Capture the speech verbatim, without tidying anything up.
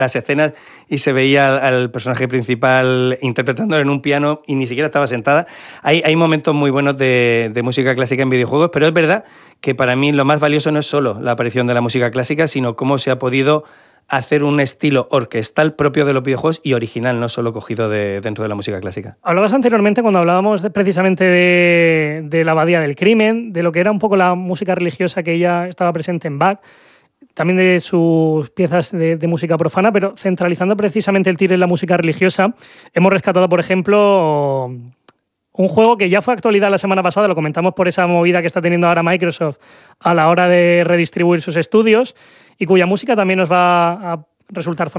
las escenas y se veía al, al personaje principal interpretándolo en un piano y ni siquiera estaba sentada. Hay, hay momentos muy buenos de, de música clásica en videojuegos, pero es verdad que para mí lo más valioso no es solo la aparición de la música clásica, sino cómo se ha podido hacer un estilo orquestal propio de los videojuegos y original, no solo cogido de, dentro de la música clásica. Hablabas anteriormente, cuando hablábamos de, precisamente de, de la Abadía del Crimen, de lo que era un poco la música religiosa que ya estaba presente en Bach, también de sus piezas de, de música profana, pero centralizando precisamente el tiro en la música religiosa, hemos rescatado, por ejemplo, un juego que ya fue actualidad la semana pasada, lo comentamos por esa movida que está teniendo ahora Microsoft a la hora de redistribuir sus estudios y cuya música también nos va a resultar familiar.